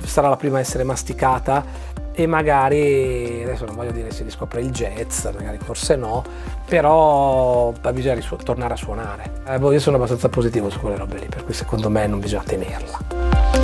sarà la prima a essere masticata, e magari, adesso non voglio dire si riscopre il jazz, magari forse no, però bisogna tornare a suonare. Io sono abbastanza positivo su quelle robe lì, per cui secondo me non bisogna tenerla.